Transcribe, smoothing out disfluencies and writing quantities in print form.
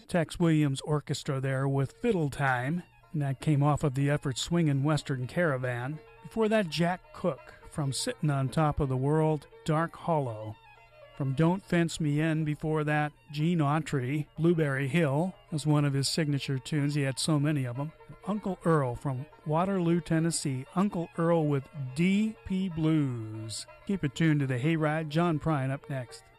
Tex Williams Orchestra there with Fiddle Time, and that came off of the effort Swingin' Western Caravan. Before that, Jack Cook from Sittin' on Top of the World, Dark Hollow. From Don't Fence Me In, before that, Gene Autry, Blueberry Hill, was one of his signature tunes. He had so many of them. Uncle Earl from Waterloo, Tennessee. Uncle Earl with DP Blues. Keep it tuned to the Hayride. John Prine up next.